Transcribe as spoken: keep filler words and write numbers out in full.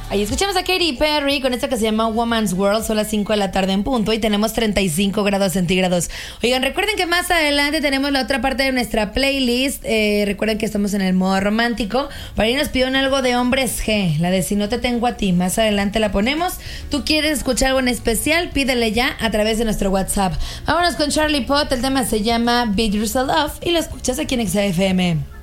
Ahí escuchamos a Katy Perry con esta que se llama Woman's World. Son las cinco de la tarde en punto y tenemos treinta y cinco grados centígrados. Oigan, recuerden que más adelante tenemos la otra parte de nuestra playlist. Eh, recuerden que estamos en el modo romántico. Para ahí nos pidieron algo de Hombres G, la de Si no te tengo a ti. Más adelante la ponemos. ¿Tú quieres escuchar algo en especial? Pídele ya a través de nuestro WhatsApp. Vámonos con Charlie Puth. El tema se llama Beat Yourself Off y lo escuchas aquí en X F M.